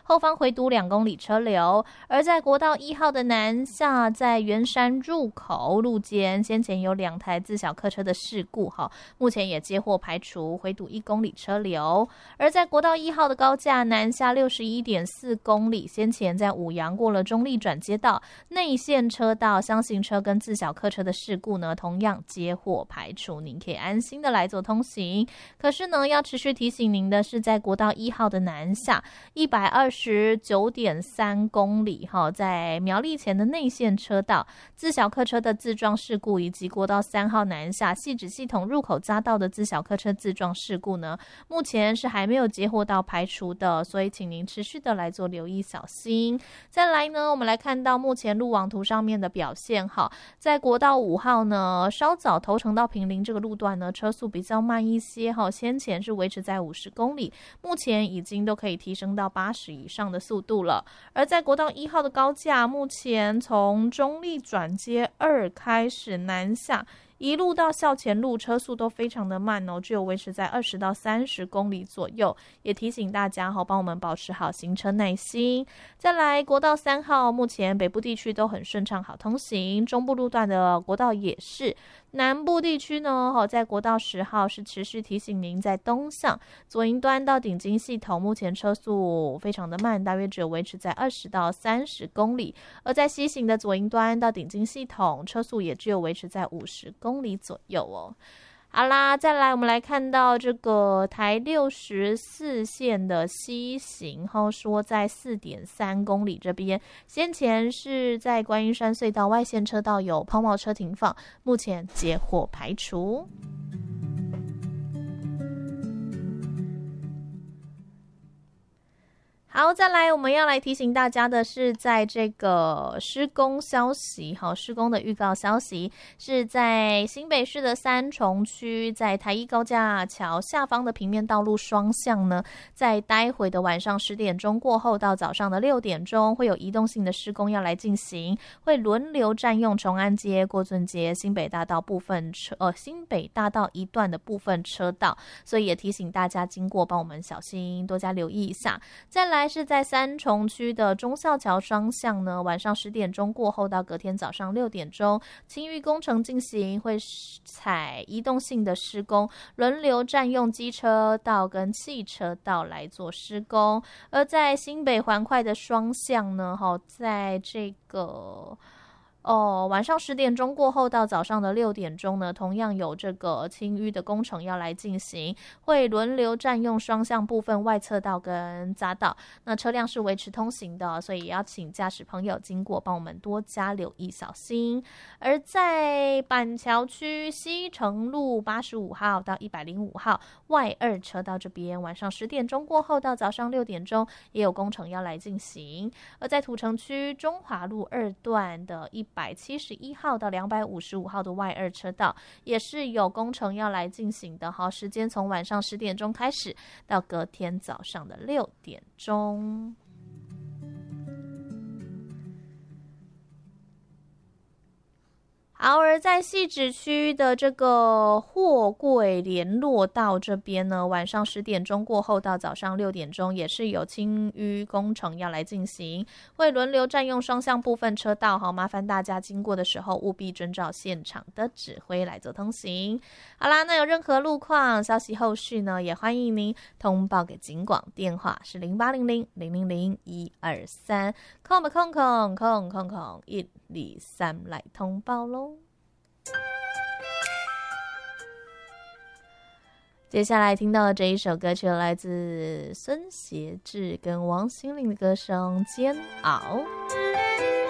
后方回堵2公里车流。而在国道1号的南下，在圆山入口路肩，先前有2台自小客车的事故，目前也接获排除，回堵1公里车流。而在国道1号的高架南下61.4公里，先前在五杨过了中立转接道内线车道厢型车跟自小客车的事故呢，同样接获排除，您可以安心的来做通行。可是呢，要持续提醒您的是，在国道1号的南下129.3公里，在苗栗前的内线车道自小客车的自撞事故，以及国道3号南下汐止系统入口匝道的自小客车自撞事故呢，目前是还没有接获到排除的，所以请您持续的来做留意小心。再来呢，我们来看到目前路网图上面的表现，在国道5号呢，稍早头城到坪林这个路段呢，车速比较慢一些，先前是维持在50公里，目前已经都可以提升到80以上的速度了。而在国道1号的高架，目前从中立转接2开始南下，一路到校前路车速都非常的慢只有维持在20到30公里左右，也提醒大家帮我们保持好行车耐心。再来国道3号，目前北部地区都很顺畅好通行，中部路段的国道也是，南部地区呢在国道10号是持续提醒您在东向左营端到顶金系统，目前车速非常的慢，大约只有维持在20到30公里，而在西行的左营端到顶金系统，车速也只有维持在50公里左右好啦，再来我们来看到这个台64线的西行，说在 4.3 公里这边，先前是在观音山隧道外线车道有抛锚车停放，目前接获排除。好，再来我们要来提醒大家的是，在这个施工消息，施工的预告消息是在新北市的三重区，在台一高架桥下方的平面道路双向呢，在待会的晚上10点钟过后到早上的6点钟，会有移动性的施工要来进行，会轮流占用崇安街、郭俊街、新北大道新北大道一段的部分车道，所以也提醒大家经过帮我们小心多加留意一下。再来是在三重区的忠孝桥双向呢，晚上10点钟过后到隔天早上6点钟，清淤工程进行，会采移动性的施工，轮流占用机车道跟汽车道来做施工。而在新北环快的双向呢，在这个晚上10点钟过后到早上的6点钟呢，同样有这个清淤的工程要来进行，会轮流占用双向部分外侧道跟匝道，那车辆是维持通行的，所以也要请驾驶朋友经过帮我们多加留意小心。而在板桥区西城路85号到105号外2车道这边，晚上10点钟过后到早上6点钟也有工程要来进行。而在土城区中华路2段的171号到255号的外2车道也是有工程要来进行的，时间从晚上10点钟开始到隔天早上的6点钟。好，而在汐止区的这个货柜联络道这边呢，晚上10点钟过后到早上6点钟也是有清淤工程要来进行，会轮流占用双向部分车道，麻烦大家经过的时候务必遵照现场的指挥来做通行。好啦，那有任何路况消息后续呢，也欢迎您通报给警广，电话是0800-000-123，空123来通报咯。接下来听到的这一首歌曲来自孙协志跟王心凌的歌声《煎熬》。